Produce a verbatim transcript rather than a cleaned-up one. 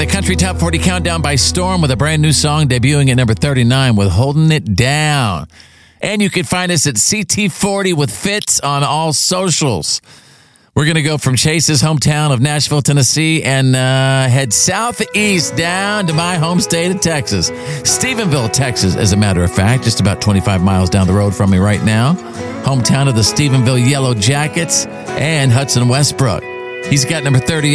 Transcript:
The Country Top forty Countdown by storm with a brand new song debuting at number thirty-nine with Holding It Down. And you can find us at C T forty with Fitz on all socials. We're going to go from Chase's hometown of Nashville, Tennessee, and uh, head southeast down to my home state of Texas. Stephenville, Texas, as a matter of fact, just about twenty-five miles down the road from me right now. Hometown of the Stephenville Yellow Jackets and Hudson Westbrook. He's got number thirty.